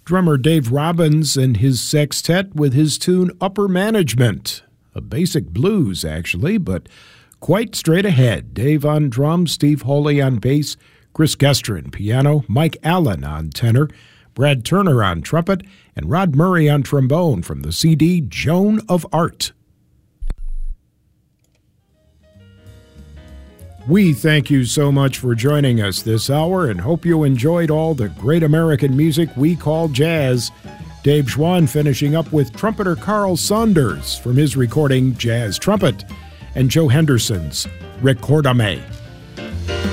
Drummer Dave Robbins and his sextet with his tune Upper Management. A basic blues, actually, but quite straight ahead. Dave on drums, Steve Holy on bass, Chris Gestrin piano, Mike Allen on tenor, Brad Turner on trumpet, and Rod Murray on trombone from the CD Joan of Art. We thank you so much for joining us this hour and hope you enjoyed all the great American music we call jazz. Dave Schwann finishing up with trumpeter Carl Saunders from his recording Jazz Trumpet, and Joe Henderson's Recordame.